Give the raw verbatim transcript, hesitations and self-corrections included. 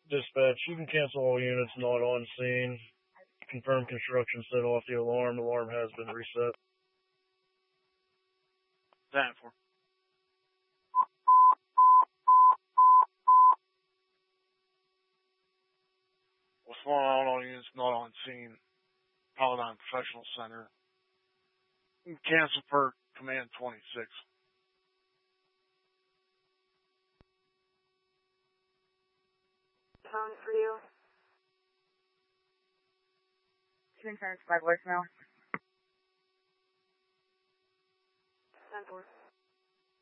Dispatch, you can cancel all units not on scene. Confirm construction set off the alarm. Alarm has been reset. That for. What's going on on units not on scene? Paladine Professional Center. Cancel per command twenty-six. Phone for you. Two turns by voicemail. ten four.